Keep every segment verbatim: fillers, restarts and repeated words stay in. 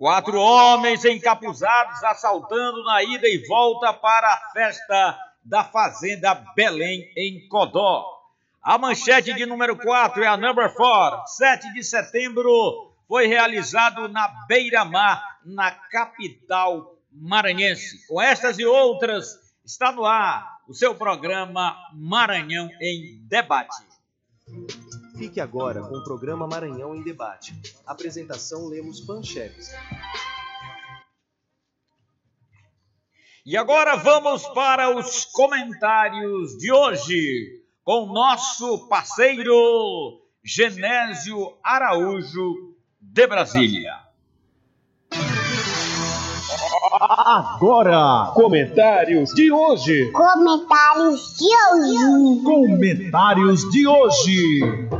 Quatro homens encapuzados assaltando na ida e volta para a festa da Fazenda Belém, em Codó. A manchete de número quatro é a number four. sete de setembro foi realizado na Beira-Mar, na capital maranhense. Com estas e outras, está no ar o seu programa Maranhão em Debate. Fique agora com o programa Maranhão em Debate. Apresentação Lemos Pancheves. E agora vamos para os comentários de hoje, com o nosso parceiro Genésio Araújo, de Brasília. Agora, comentários de hoje. Comentários de hoje. Comentários de hoje.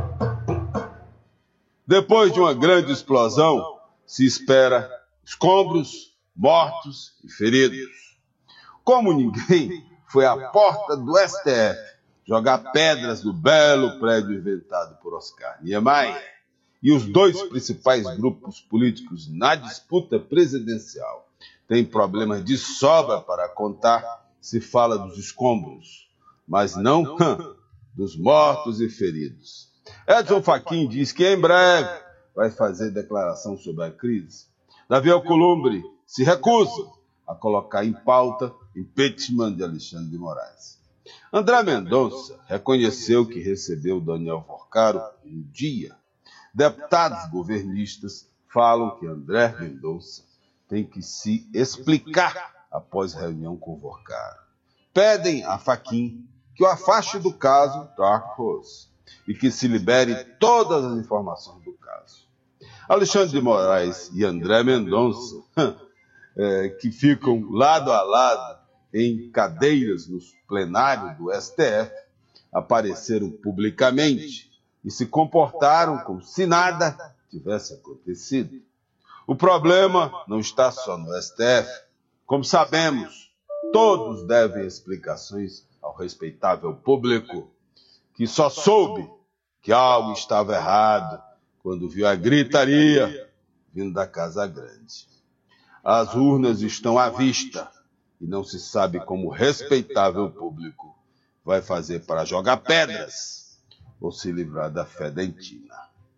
Depois de uma grande explosão, se espera escombros, mortos e feridos. Como ninguém foi à porta do S T F jogar pedras no belo prédio inventado por Oscar Niemeyer, e os dois principais grupos políticos na disputa presidencial têm problemas de sobra para contar, se fala dos escombros, mas não dos mortos e feridos. Edson Fachin diz que em breve vai fazer declaração sobre a crise. Davi Alcolumbre se recusa a colocar em pauta impeachment de Alexandre de Moraes. André Mendonça reconheceu que recebeu Daniel Forcaro um dia. Deputados governistas falam que André Mendonça tem que se explicar após reunião com Forcaro. Pedem a Fachin que o afaste do caso Dark Horse e que se libere todas as informações do caso. Alexandre de Moraes e André Mendonça, é, que ficam lado a lado em cadeiras no plenário do S T F, apareceram publicamente e se comportaram como se nada tivesse acontecido. O problema não está só no S T F. Como sabemos, todos devem explicações ao respeitável público, que só soube que algo estava errado quando viu a gritaria vindo da Casa Grande. As urnas estão à vista e não se sabe como o respeitável público vai fazer para jogar pedras ou se livrar da fedentina.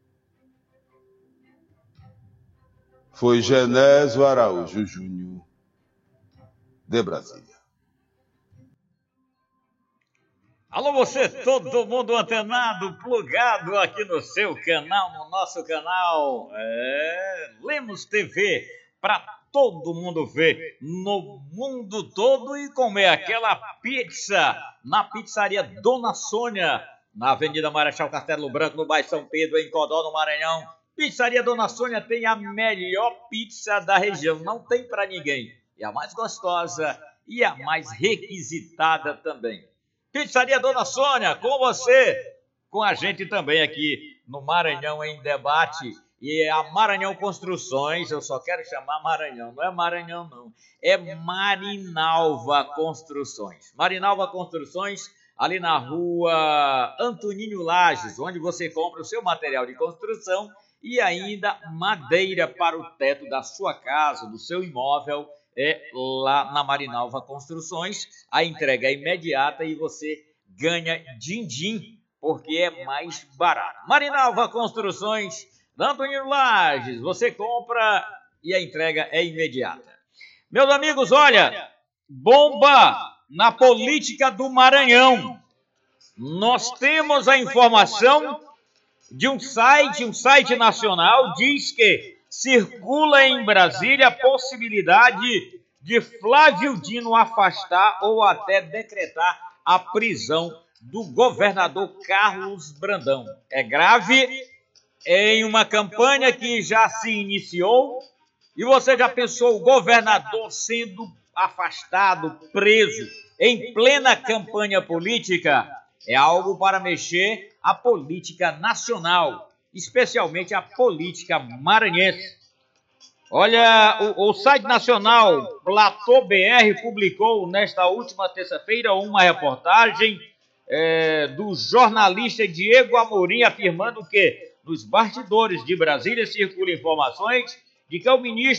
Foi Genésio Araújo Júnior, de Brasília. Alô, você, todo mundo antenado, plugado aqui no seu canal, no nosso canal, é, Lemos T V, para todo mundo ver no mundo todo e comer aquela pizza na pizzaria Dona Sônia, na Avenida Marechal Castelo Branco, no bairro São Pedro, em Codó, no Maranhão. Pizzaria Dona Sônia tem a melhor pizza da região, não tem para ninguém. E a mais gostosa e a mais requisitada também. Pizzaria Dona Sônia, com você, com a gente também aqui no Maranhão em Debate. E a Maranhão Construções, eu só quero chamar Maranhão, não é Maranhão não, é Marinalva Construções. Marinalva Construções, ali na rua Antoninho Lages, onde você compra o seu material de construção e ainda madeira para o teto da sua casa, do seu imóvel, é lá na Marinalva Construções. A entrega é imediata e você ganha din-din, porque é mais barato. Marinalva Construções, da Antoninho Lages, você compra e a entrega é imediata. Meus amigos, olha, bomba na política do Maranhão. Nós temos a informação de um site, um site nacional, diz que circula em Brasília a possibilidade de Flávio Dino afastar ou até decretar a prisão do governador Carlos Brandão. É grave, em uma campanha que já se iniciou, e você já pensou o governador sendo afastado, preso, em plena campanha política? É algo para mexer a política nacional, especialmente a política maranhense. Olha, o, o site nacional Platô B R publicou nesta última terça-feira uma reportagem é, do jornalista Diego Amorim afirmando que nos bastidores de Brasília circulam informações de que o ministro